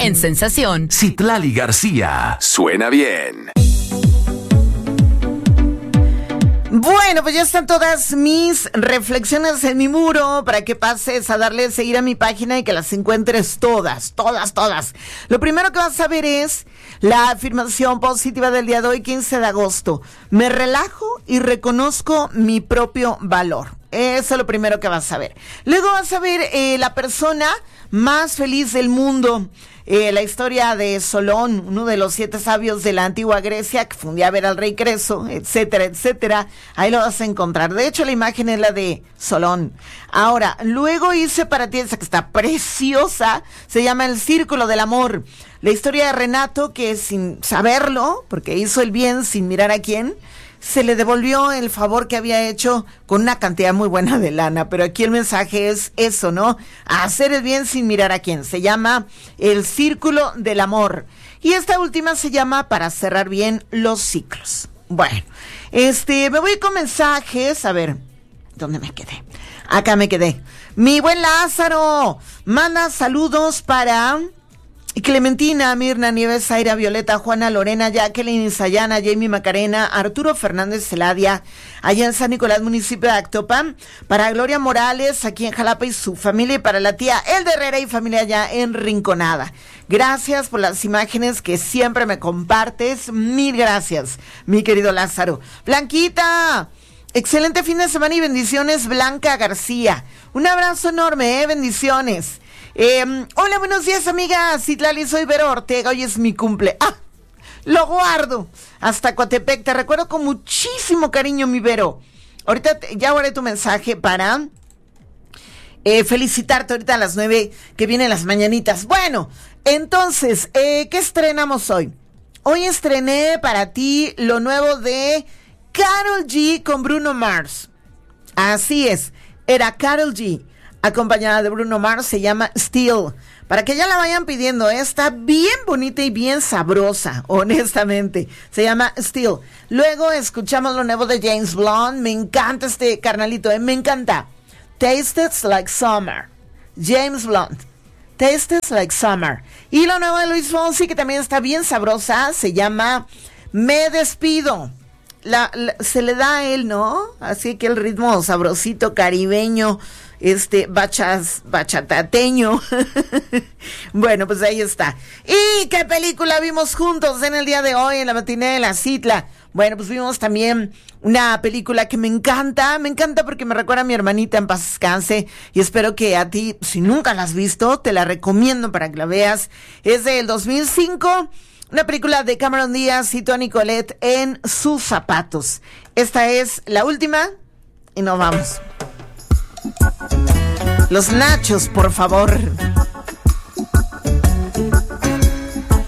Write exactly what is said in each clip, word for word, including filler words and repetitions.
En Sensación, Citlali García. Suena bien. Bueno, pues ya están todas mis reflexiones en mi muro para que pases a darle seguir a mi página y que las encuentres todas, todas, todas. Lo primero que vas a ver es la afirmación positiva del día de hoy, quince de agosto. Me relajo y reconozco mi propio valor. Eso es lo primero que vas a ver. Luego vas a ver eh, la persona más feliz del mundo. Eh, la historia de Solón, uno de los siete sabios de la antigua Grecia, que fue un día a ver al rey Creso, etcétera, etcétera. Ahí lo vas a encontrar. De hecho, la imagen es la de Solón. Ahora, luego hice para ti esa que está preciosa, se llama El Círculo del Amor. La historia de Renato, que sin saberlo, porque hizo el bien sin mirar a quién, se le devolvió el favor que había hecho con una cantidad muy buena de lana, pero aquí el mensaje es eso, ¿no? Hacer el bien sin mirar a quién. Se llama El Círculo del Amor. Y esta última se llama Para cerrar bien los ciclos. Bueno, este, me voy con mensajes. A ver, ¿dónde me quedé? Acá me quedé. Mi buen Lázaro manda saludos para Clementina, Mirna, Nieves, Zaira, Violeta, Juana, Lorena, Jacqueline, Sayana, Jamie Macarena, Arturo Fernández Celadia, allá en San Nicolás, municipio de Actopan, para Gloria Morales, aquí en Jalapa y su familia, y para la tía Elda Herrera y familia allá en Rinconada. Gracias por las imágenes que siempre me compartes, mil gracias, mi querido Lázaro. Blanquita, excelente fin de semana y bendiciones, Blanca García. Un abrazo enorme, eh, bendiciones. Eh, hola, buenos días, amiga Citlali, soy Vero Ortega, hoy es mi cumple. ¡Ah! Lo guardo. Hasta Coatepec, te recuerdo con muchísimo cariño, mi Vero. Ahorita te, ya guardé tu mensaje para eh, felicitarte ahorita a las nueve que vienen las mañanitas. Bueno, entonces, eh, ¿qué estrenamos hoy? Hoy estrené para ti lo nuevo de Karol G con Bruno Mars. Así es, era Karol G acompañada de Bruno Mars, se llama Still. Para que ya la vayan pidiendo, ¿eh? Está bien bonita y bien sabrosa, honestamente. Se llama Still. Luego escuchamos lo nuevo de James Blunt. Me encanta este carnalito, ¿eh? Me encanta. Tasted Like Summer. James Blunt. Tasted Like Summer. Y lo nuevo de Luis Fonsi, que también está bien sabrosa, se llama Me Despido. La, la, se le da a él, ¿no? Así que el ritmo sabrosito, caribeño, este, bachas, bachatateño. Bueno, pues ahí está. ¿Y qué película vimos juntos en el día de hoy, en la matiné de la Citla? Bueno, pues vimos también una película que me encanta, me encanta porque me recuerda a mi hermanita, en paz descanse, y espero que a ti, si nunca la has visto, te la recomiendo para que la veas. Es del dos mil cinco, una película de Cameron Díaz y Toni Collette, En sus zapatos. Esta es la última y nos vamos. Los nachos, por favor.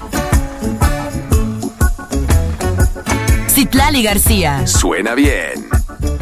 Citlali García. Suena bien.